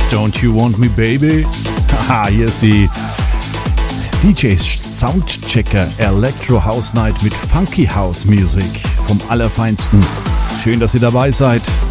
Don't You Want Me Baby? Haha, hier ist die DJ Soundchecker Electro House Night mit Funky House Music vom Allerfeinsten. Schön, dass ihr dabei seid.